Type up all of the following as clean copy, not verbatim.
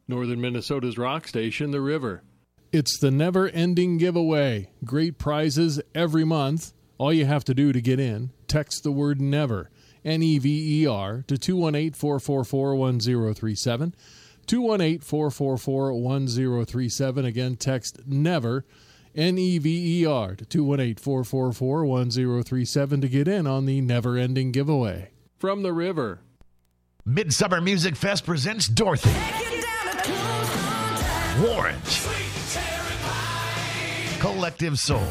Northern Minnesota's rock station, The River. It's the never-ending giveaway. Great prizes every month. All you have to do to get in, text the word NEVER, N-E-V-E-R, to 218-444-1037. 218-444-1037. Again, text NEVER, N-E-V-E-R, to 218-444-1037 to get in on the never-ending giveaway. From The River. Midsummer Music Fest presents Dorothy, Orange, Collective Soul,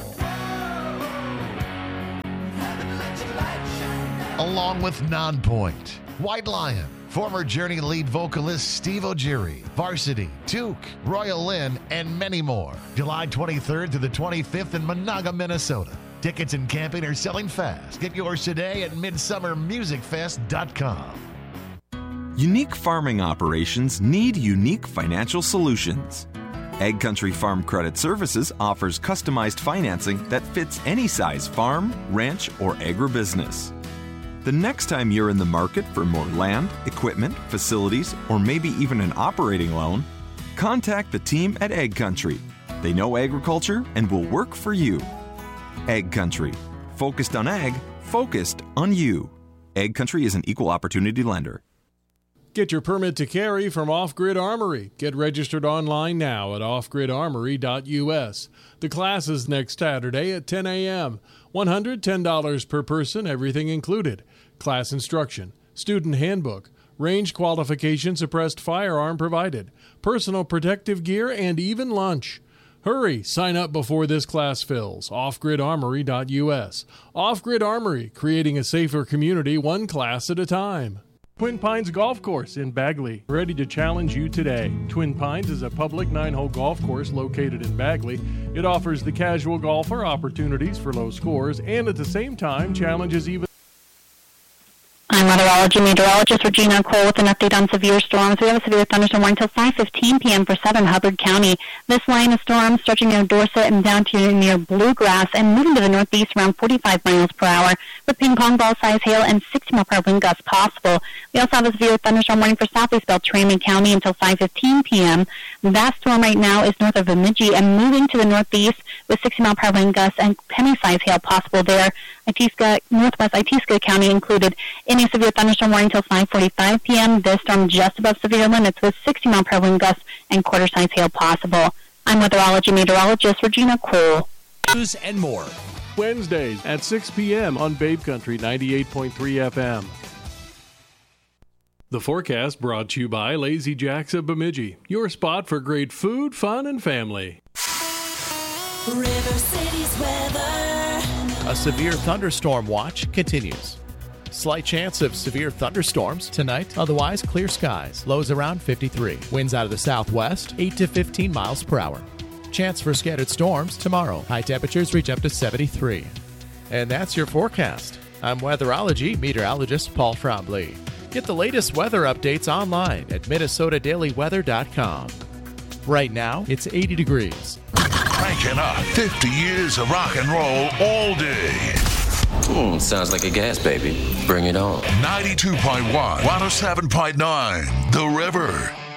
along with Nonpoint, White Lion, former Journey lead vocalist Steve O'Geary, Varsity, Duke, Royal Lynn, and many more. July 23rd to the 25th in Monaga, Minnesota. Tickets and camping are selling fast. Get yours today at midsummermusicfest.com. Unique farming operations need unique financial solutions. Ag Country Farm Credit Services offers customized financing that fits any size farm, ranch, or agribusiness. The next time you're in the market for more land, equipment, facilities, or maybe even an operating loan, contact the team at Ag Country. They know agriculture and will work for you. Ag Country. Focused on ag, focused on you. Ag Country is an equal opportunity lender. Get your permit to carry from Off Grid Armory. Get registered online now at offgridarmory.us. The class is next Saturday at 10 a.m. $110 per person, everything included. Class instruction, student handbook, range qualification, suppressed firearm provided, personal protective gear, and even lunch. Hurry, sign up before this class fills. offgridarmory.us. Off Grid Armory, creating a safer community one class at a time. Twin Pines Golf Course in Bagley, ready to challenge you today. Twin Pines is a public 9-hole golf course located in Bagley. It offers the casual golfer opportunities for low scores and at the same time challenges even... I'm meteorologist Regina Cole with an update on severe storms. We have a severe thunderstorm warning until 5:15 p.m. for southern Hubbard County. This line of storms stretching near Dorset and down to near Bluegrass and moving to the northeast around 45 miles per hour with ping-pong ball-size hail and 60-mile-per-hour wind gusts possible. We also have a severe thunderstorm warning for southeast Beltrami County until 5:15 p.m. That storm right now is north of Bemidji and moving to the northeast with 60-mile-per-hour wind gusts and penny-size hail possible there. Northwest Itasca County included in a severe thunderstorm warning until 5:45 p.m. This storm just above severe limits with 60-mile-per-hour wind gusts and quarter-size hail possible. I'm meteorologist Regina Cole. News and more. Wednesdays at 6 p.m. on Babe Country 98.3 FM. The forecast brought to you by Lazy Jacks of Bemidji, your spot for great food, fun, and family. River City's weather. A severe thunderstorm watch continues. Slight chance of severe thunderstorms tonight, otherwise clear skies. Lows around 53. Winds out of the southwest, 8 to 15 miles per hour. Chance for scattered storms tomorrow. High temperatures reach up to 73. And that's your forecast. I'm meteorologist Paul Trombley. Get the latest weather updates online at minnesotadailyweather.com. Right now, it's 80 degrees. Cranking up 50 years of rock and roll all day. Sounds like a gas baby. Bring it on. 92.1, 107.9, The River.